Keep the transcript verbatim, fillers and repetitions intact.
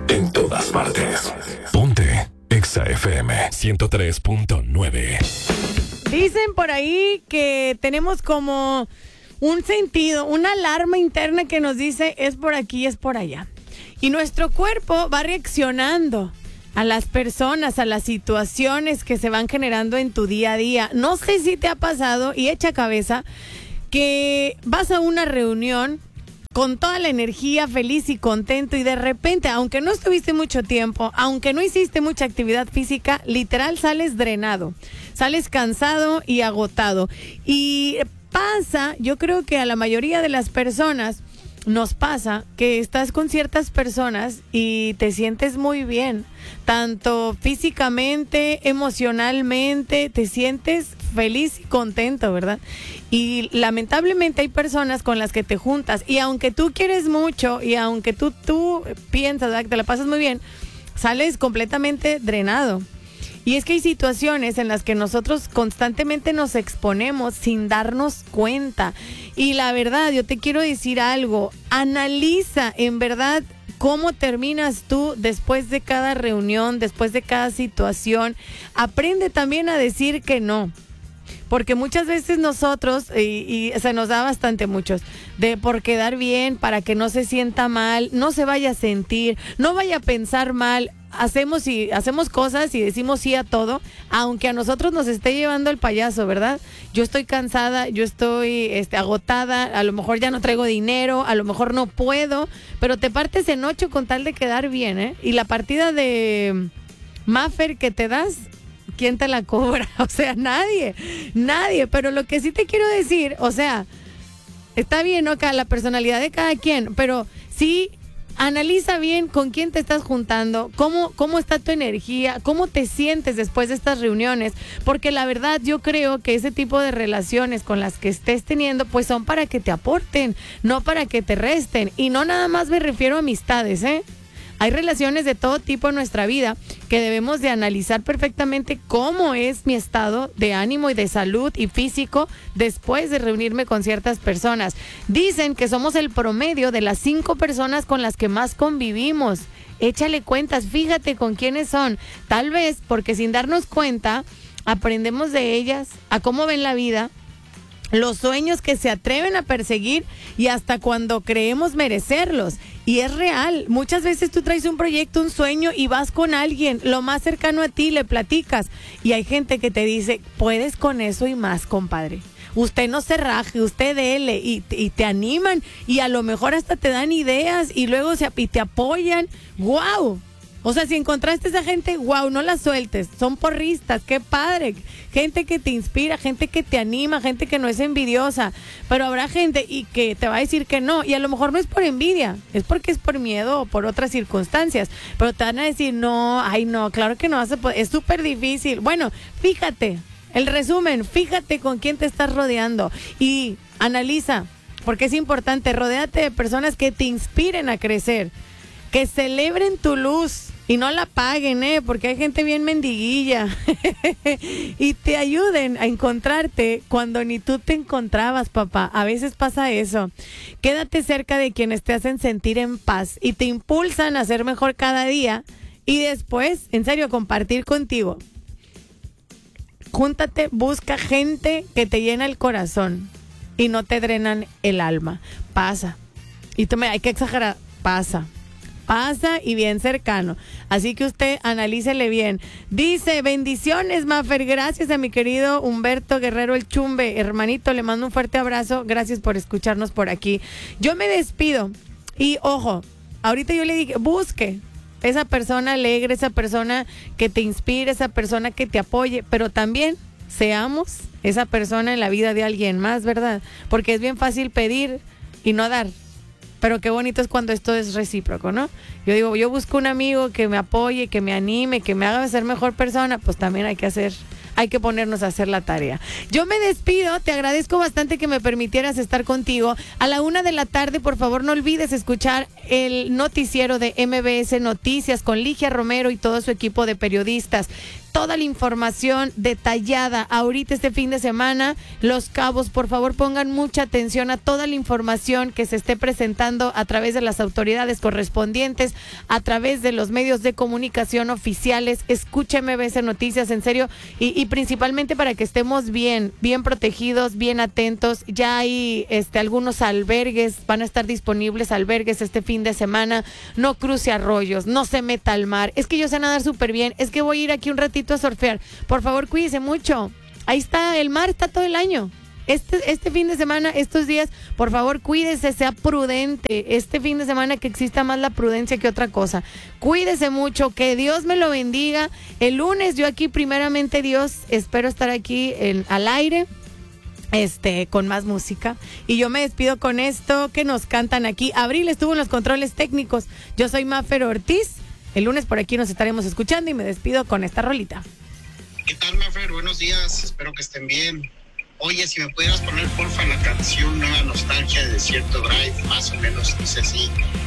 En todas partes. Ponte Exa F M ciento tres punto nueve. Dicen por ahí que tenemos como un sentido, una alarma interna que nos dice es por aquí, es por allá. Y nuestro cuerpo va reaccionando a las personas, a las situaciones que se van generando en tu día a día. No sé si te ha pasado, y echa cabeza, que vas a una reunión con toda la energía, feliz y contento, y de repente, aunque no estuviste mucho tiempo, aunque no hiciste mucha actividad física, literal sales drenado, sales cansado y agotado. Y pasa, yo creo que a la mayoría de las personas nos pasa que estás con ciertas personas y te sientes muy bien, tanto físicamente, emocionalmente, te sientes feliz y contento, ¿verdad? Y lamentablemente hay personas con las que te juntas y aunque tú quieres mucho y aunque tú, tú piensas, ¿verdad?, que te la pasas muy bien, sales completamente drenado. Y es que hay situaciones en las que nosotros constantemente nos exponemos sin darnos cuenta. Y la verdad, yo te quiero decir algo, analiza en verdad cómo terminas tú después de cada reunión, después de cada situación. Aprende también a decir que no. Porque muchas veces nosotros, y, y se nos da bastante muchos, de por quedar bien, para que no se sienta mal, no se vaya a sentir, no vaya a pensar mal, hacemos y hacemos cosas y decimos sí a todo, aunque a nosotros nos esté llevando el payaso, ¿verdad? Yo estoy cansada, yo estoy este, agotada, a lo mejor ya no traigo dinero, a lo mejor no puedo, pero te partes en ocho con tal de quedar bien, ¿eh? Y la partida de Maffer que te das, ¿quién te la cobra? O sea, nadie, nadie. Pero lo que sí te quiero decir, o sea, está bien, ¿no? La personalidad de cada quien, pero sí analiza bien con quién te estás juntando, cómo, cómo está tu energía, cómo te sientes después de estas reuniones, porque la verdad yo creo que ese tipo de relaciones con las que estés teniendo, pues son para que te aporten, no para que te resten. Y no nada más me refiero a amistades, ¿eh? Hay relaciones de todo tipo en nuestra vida que debemos de analizar perfectamente cómo es mi estado de ánimo y de salud y físico después de reunirme con ciertas personas. Dicen que somos el promedio de las cinco personas con las que más convivimos. Échale cuentas, fíjate con quiénes son. Tal vez porque sin darnos cuenta aprendemos de ellas, a cómo ven la vida, los sueños que se atreven a perseguir y hasta cuando creemos merecerlos. Y es real, muchas veces tú traes un proyecto, un sueño y vas con alguien, lo más cercano a ti, le platicas y hay gente que te dice, puedes con eso y más, compadre. Usted no se raje, usted dele y, y te animan y a lo mejor hasta te dan ideas y luego se, y te apoyan. ¡Guau! O sea, si encontraste esa gente, wow, no la sueltes. Son porristas, qué padre. Gente que te inspira, gente que te anima, gente que no es envidiosa. Pero habrá gente y que te va a decir que no. Y a lo mejor no es por envidia, es porque es por miedo o por otras circunstancias. Pero te van a decir, no, ay no, claro que no vas a poder. Es súper difícil. Bueno, fíjate, el resumen, fíjate con quién te estás rodeando. Y analiza, porque es importante, rodéate de personas que te inspiren a crecer. Que celebren tu luz y no la paguen, ¿eh? Porque hay gente bien mendiguilla y te ayuden a encontrarte cuando ni tú te encontrabas, papá. A veces pasa eso. Quédate cerca de quienes te hacen sentir en paz y te impulsan a ser mejor cada día y después, en serio, compartir contigo. Júntate, busca gente que te llena el corazón y no te drenan el alma. Pasa. Y tú me, hay que exagerar, pasa. Pasa y bien cercano. Así que usted analícele bien. Dice, bendiciones, Mafer. Gracias a mi querido Humberto Guerrero el Chumbe. Hermanito, le mando un fuerte abrazo. Gracias por escucharnos por aquí. Yo me despido. Y ojo, ahorita yo le dije, busque esa persona alegre, esa persona que te inspire, esa persona que te apoye. Pero también seamos esa persona en la vida de alguien más, ¿verdad? Porque es bien fácil pedir y no dar. Pero qué bonito es cuando esto es recíproco, ¿no? Yo digo, yo busco un amigo que me apoye, que me anime, que me haga ser mejor persona, pues también hay que hacer, hay que ponernos a hacer la tarea. Yo me despido, te agradezco bastante que me permitieras estar contigo. A la una de la tarde, por favor, no olvides escuchar el noticiero de M B S Noticias con Ligia Romero y todo su equipo de periodistas. toda la información detallada ahorita este fin de semana. Los Cabos, por favor, pongan mucha atención a toda la información que se esté presentando a través de las autoridades correspondientes, a través de los medios de comunicación oficiales. Escúcheme M B C Noticias, en serio, y, y principalmente para que estemos bien, bien protegidos, bien atentos. Ya hay este, algunos albergues, van a estar disponibles albergues este fin de semana. No cruce arroyos, no se meta al mar. Es que yo sé nadar súper bien, es que voy a ir aquí un ratito a surfear. Por favor, cuídese mucho. Ahí está, el mar está todo el año. Este, este fin de semana, estos días, por favor, cuídese, sea prudente. Este fin de semana que exista más la prudencia que otra cosa. Cuídese mucho, que Dios me lo bendiga. El lunes yo aquí, primeramente Dios, espero estar aquí en, al aire, este, con más música. Y yo me despido con esto que nos cantan aquí. Abril estuvo en los controles técnicos. Yo soy Mafer Ortiz. El lunes por aquí nos estaremos escuchando y me despido con esta rolita. ¿Qué tal, Mafer? Buenos días, espero que estén bien. Oye, si me pudieras poner porfa la canción Nueva Nostalgia de Desierto Drive, más o menos dice así.